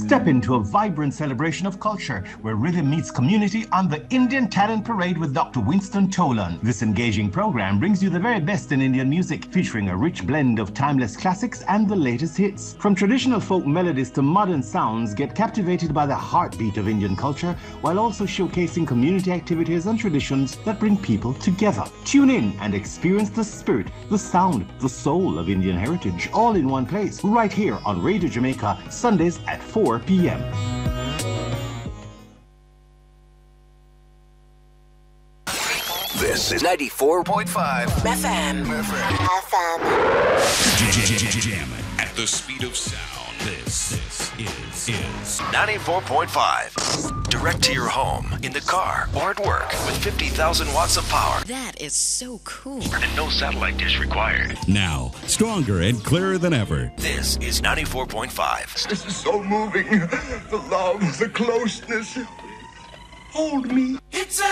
Step into a vibrant celebration of culture where rhythm meets community on the Indian Talent Parade with Dr. Winston Tolan. This engaging program brings you the very best in Indian music, featuring a rich blend of timeless classics and the latest hits. From traditional folk melodies to modern sounds, get captivated by the heartbeat of Indian culture while also showcasing community activities and traditions that bring people together. Tune in and experience the spirit, the sound, the soul of Indian heritage all in one place, right here on Radio Jamaica, Sundays at 4 p.m. This is 94.5 FM. Jam at the speed of sound. This is 94.5. Direct to your home, in the car, or at work with 50,000 watts of power. That is so cool. And no satellite dish required. now stronger and clearer than ever. This is 94.5. This is so moving. The love, the closeness. Hold me.